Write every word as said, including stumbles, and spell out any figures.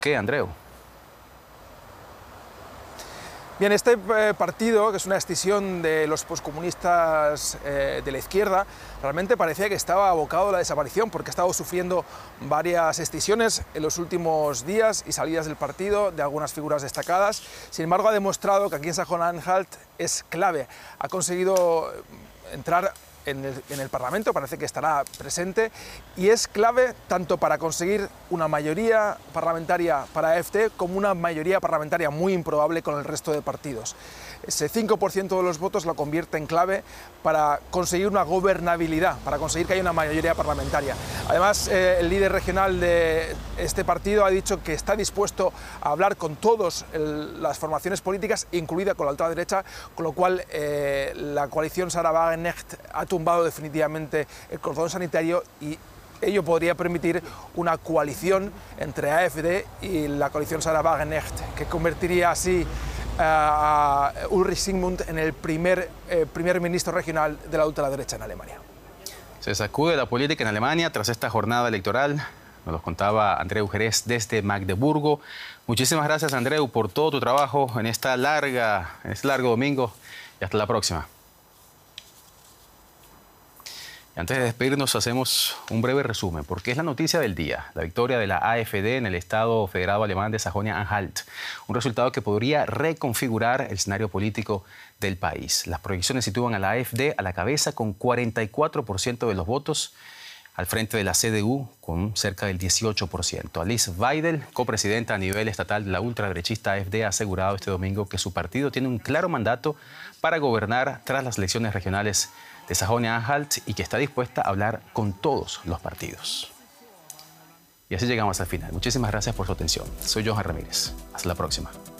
¿Qué, Andreu? Bien, este eh, partido, que es una escisión de los poscomunistas eh, de la izquierda, realmente parecía que estaba abocado a la desaparición porque ha estado sufriendo varias escisiones en los últimos días y salidas del partido de algunas figuras destacadas. Sin embargo, ha demostrado que aquí en Sajonia-Anhalt es clave. Ha conseguido entrar En el, en el Parlamento, parece que estará presente, y es clave tanto para conseguir una mayoría parlamentaria para A F D como una mayoría parlamentaria muy improbable con el resto de partidos. Ese cinco por ciento de los votos lo convierte en clave para conseguir una gobernabilidad, para conseguir que haya una mayoría parlamentaria. Además, eh, el líder regional de este partido ha dicho que está dispuesto a hablar con todas las formaciones políticas, incluida con la ultraderecha, con lo cual eh, la coalición Sarah Wagenknecht ha tumbado definitivamente el cordón sanitario y ello podría permitir una coalición entre A F D y la coalición Sarah Wagenknecht, que convertiría así a Ulrich Zygmunt en el primer eh, primer ministro regional de la ultraderecha en Alemania. Se sacude la política en Alemania tras esta jornada electoral. Nos lo contaba Andreu Jerez desde Magdeburgo. Muchísimas gracias, Andreu, por todo tu trabajo en esta larga, en este largo domingo, y hasta la próxima. Y antes de despedirnos, hacemos un breve resumen, porque es la noticia del día, la victoria de la A F D en el Estado Federado Alemán de Sajonia-Anhalt, un resultado que podría reconfigurar el escenario político del país. Las proyecciones sitúan a la A F D a la cabeza con cuarenta y cuatro por ciento de los votos, al frente de la C D U con cerca del dieciocho por ciento. Alice Weidel, copresidenta a nivel estatal de la ultraderechista A F D, ha asegurado este domingo que su partido tiene un claro mandato para gobernar tras las elecciones regionales de Sajonia-Anhalt y que está dispuesta a hablar con todos los partidos. Y así llegamos al final. Muchísimas gracias por su atención. Soy Johan Ramírez. Hasta la próxima.